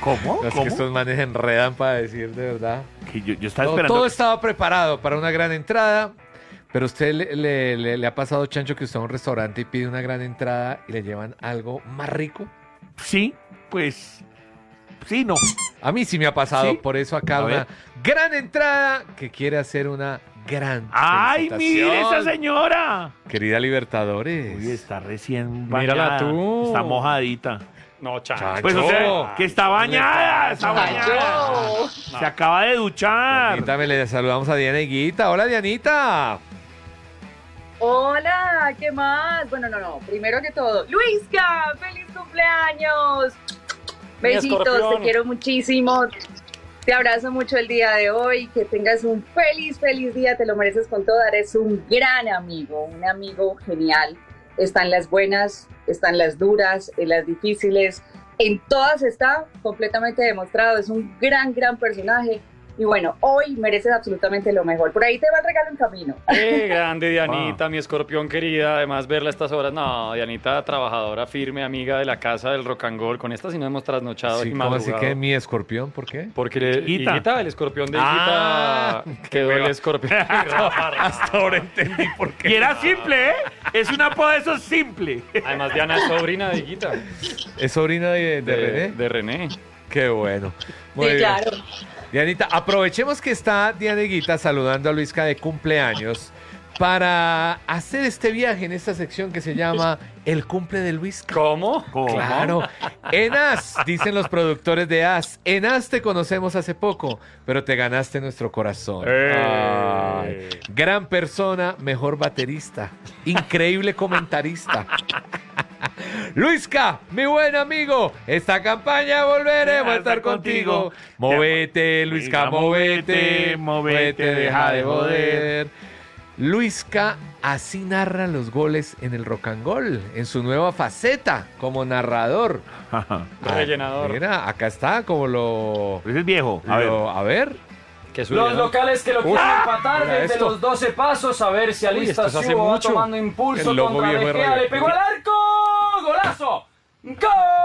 ¿Cómo? Es que estos manes enredan para decir de verdad. Que yo estaba esperando. Todo estaba preparado para una gran entrada, pero usted le ha pasado, Chancho, que usted va a un restaurante y pide una gran entrada y le llevan algo más rico. Sí, pues... Sí, no. A mí sí me ha pasado, ¿Sí? por eso acá A una ver. gran entrada que quiere hacer una gran ¡Ay, felicitación. mire esa señora! Querida Libertadores. Uy, está recién Mírala bañada. tú. Está mojadita. No, Chancho. Pues o sea, que está bañada, está bañada. Yo. Se acaba de duchar. Dianita, le saludamos a Diana Higuita. Hola, Dianita. Hola, ¿qué más? Bueno, no. Primero que todo, Luisca, feliz cumpleaños. Besitos, escorpión. te quiero muchísimo. Te abrazo mucho el día de hoy. Que tengas un feliz día. Te lo mereces con todo. Eres un gran amigo, un amigo genial. Están las buenas, están las duras, en las difíciles. En todas está completamente demostrado. Es un gran personaje. Y bueno, hoy mereces absolutamente lo mejor. Por ahí te va el regalo en camino. Qué grande, Dianita, mi escorpión querida. Además, verla a estas horas. No, Dianita, trabajadora, firme, amiga de la casa del rock and roll. Con esta sí no hemos trasnochado Sí, y ¿cómo así madrugado. que mi escorpión? ¿Por qué? Porque Higuita. el escorpión de Ah, Higuita quedó el escorpión. Hasta ahora entendí por qué. Y era simple, ¿eh? Es una apodo de esos simple. Además, Diana es sobrina de Higuita. ¿Es sobrina de René? De René. Qué bueno. Muy Sí, bien. claro. Dianita, aprovechemos que está Diana Higuita saludando a Luisca de cumpleaños para hacer este viaje en esta sección que se llama El cumple de Luisca. ¿Cómo? Claro. En As, dicen los productores de As. En As te conocemos hace poco, pero te ganaste nuestro corazón. Ay, gran persona, mejor baterista, increíble comentarista. Luisca, mi buen amigo, esta campaña volveremos a estar contigo. Móvete, Luisca, móvete, deja de joder. Luisca así narra los goles en el Rock and Roll, en su nueva faceta como narrador. Rellenador. Mira, acá está como lo... Ese es viejo. A ver. A ver. Que su Los rellenador. locales que lo quieren empatar mira desde esto. los 12 pasos, a ver si esto Alista es hace Cibo va mucho. tomando impulso El logo contra viejo De de Gea, Radio le pegó al arco, golazo, ¡gol!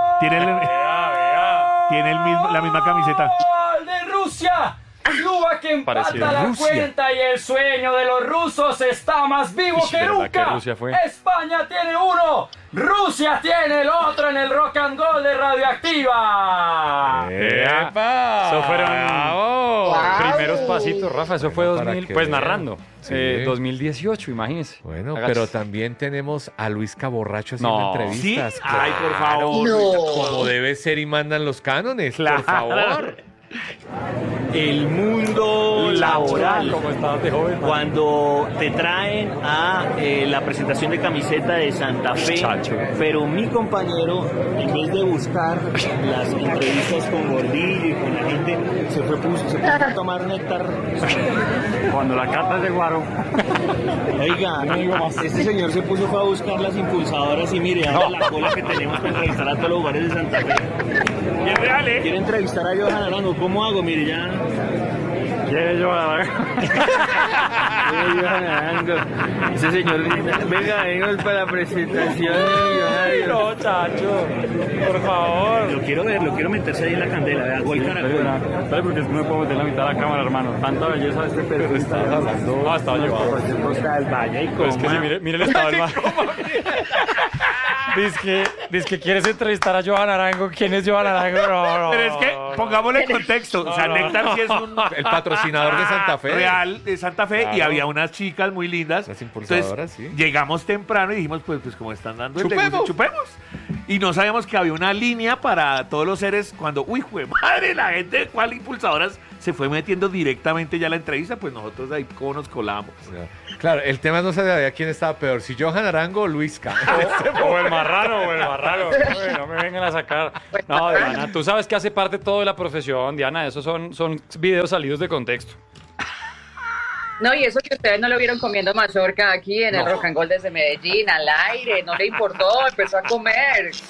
Tiene la misma camiseta. ¡Gol de Rusia! Cuba que empata Parecido. la Rusia. cuenta y el sueño de los rusos está más vivo Ish, que ¿verdad nunca. que Rusia fue? España tiene uno, Rusia tiene el otro en el Rock and Roll de Radioactiva. ¡Epa! Eso fueron ¡Bravo! primeros pasitos, Rafa. Eso fue Para 2000, que pues vean. narrando. Sí. 2018, imagínese. Bueno, Hágase. pero también tenemos a Luisca borracho haciendo No. entrevistas. ¿Sí? Ay, por favor. Como debe ser y mandan los cánones, por favor. El mundo laboral. Como estabas de joven, man. Cuando te traen a la presentación de camiseta de Santa Fe, Chacho. pero mi compañero, en vez de buscar las entrevistas con Gordillo y con la gente, se puso a tomar néctar. Cuando la cata es de guaro. Oiga, este señor se puso a buscar las impulsadoras y mire, anda la cola que tenemos para entrevistar a todos los lugares de Santa Fe. Y es real, ¿eh? Quiere entrevistar a Johan Arango, ¿cómo hago? Mire, ya. ¿Quiere yo? Johan Arango. Ese señor dice, venga, venimos para la presentación. No, chacho. Por favor. Lo quiero ver, lo quiero meterse ahí en la candela, vea, gol caracol. Espera, porque es que no me puedo meter la mitad de la cámara, hermano. Tanta belleza de este perro. Estaba hablando. No, estaba llevado. Costa del Valle y Pero es que sí, mire el estado del mar. Dice que quieres entrevistar a Johan Arango. ¿Quién es Johan Arango? No. Pero es que, pongámosle contexto. O sea, Néctar sí es un El patrocinador de Santa Fe. real de Santa Fe y Claro. había unas chicas muy lindas. Las impulsadoras, Entonces, sí. llegamos temprano y dijimos, pues como están dando el ¡Chupemos! negocio, chupemos. Y no sabíamos que había una línea para todos los seres cuando, uy, jue madre, la gente de cuál impulsadoras se fue metiendo directamente ya a la entrevista, pues nosotros ahí cómo nos colamos. Claro, el tema no sabía quién estaba peor, si Johan Arango o Luisca. O el marrano. No me vengan a sacar. No, Diana, tú sabes que hace parte todo de la profesión, Diana. Esos son videos salidos de contexto. No, y eso que ustedes no lo vieron comiendo mazorca aquí en el Rock and Roll desde Medellín, al aire, no le importó, empezó a comer.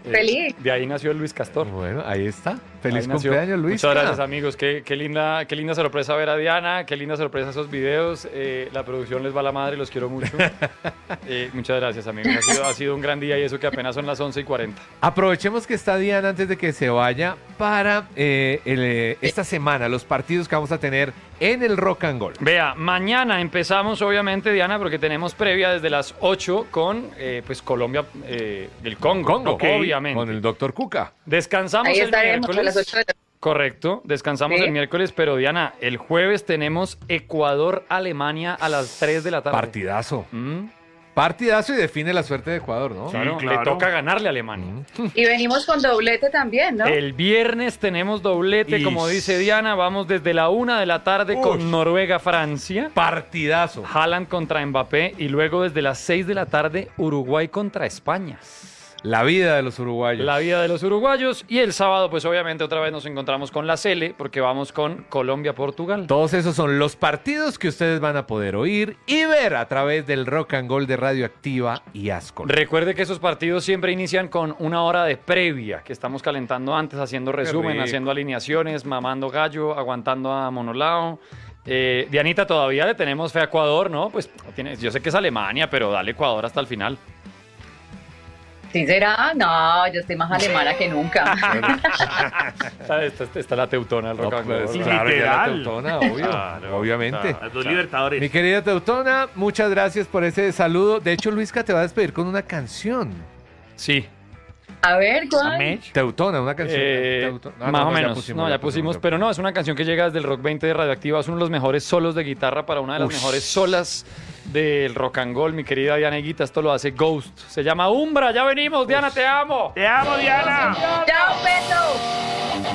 Feliz. De ahí nació el Luis Castor. Bueno, ahí está. Feliz Ahí nació. cumpleaños, Luis. Muchas gracias, amigos. Qué linda sorpresa ver a Diana. Qué linda sorpresa esos videos. La producción les va a la madre, los quiero mucho. Muchas gracias, amigos. Ha sido un gran día y eso que apenas son las 11:40. Aprovechemos que está Diana antes de que se vaya para esta semana, los partidos que vamos a tener en el Rock and Roll. Vea, mañana empezamos, obviamente, Diana, porque tenemos previa desde las 8 con pues Colombia, el Congo, obviamente. Con el Dr. Cuca. Descansamos Ahí el estaremos a las miércoles. 8 de la Correcto, descansamos Sí. el miércoles, pero Diana, el jueves tenemos Ecuador-Alemania a las 3 de la tarde. Partidazo. Mm, Partidazo y define la suerte de Ecuador, ¿no? claro, claro. le toca ganarle a Alemania. Y venimos con doblete también, ¿no? El viernes tenemos doblete, como dice Diana, vamos desde la 1 de la tarde con Noruega-Francia. Partidazo. Haaland contra Mbappé y luego desde las 6 de la tarde Uruguay contra España. La vida de los uruguayos. La vida de los uruguayos y el sábado pues obviamente otra vez nos encontramos con la Sele porque vamos con Colombia-Portugal. Todos esos son los partidos que ustedes van a poder oír y ver a través del Rock and Roll de Radioactiva y Ascol. Recuerde que esos partidos siempre inician con una hora de previa, que estamos calentando antes, haciendo resumen, rico. haciendo alineaciones, mamando gallo, aguantando a Monolao. Dianita, todavía le tenemos fe a Ecuador, ¿no? Pues yo sé que es Alemania, pero dale Ecuador hasta el final. ¿Sí será? No, yo estoy más alemana que nunca. Está la teutona del No, rock and roll. pues, Sí, claro, ya la literal. Teutona, obvio, Claro, obviamente. claro. Las dos Libertadores. Mi querida Teutona, muchas gracias por ese saludo. De hecho, Luisca te va a despedir con una canción. Sí. A ver, ¿cuál? Amech. Teutona, una canción. Ah, Más o ya menos. Ya pusimos, pero no, es una canción que llega desde el Rock 20 de Radioactiva. Es uno de los mejores solos de guitarra para una de las mejores solas del rock and roll, mi querida Diana Higuita. Esto lo hace Ghost. Se llama Umbra. Ya venimos, Diana, te amo. Te amo, Diana. ¡Chao, Peto!